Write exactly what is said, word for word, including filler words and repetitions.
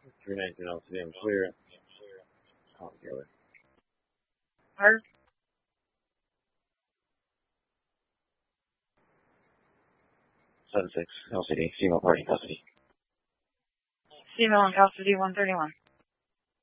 three nineteen L C D, I'm clear. Call together. Hard. seven six L C D, female party custody. Female in custody, one thirty-one.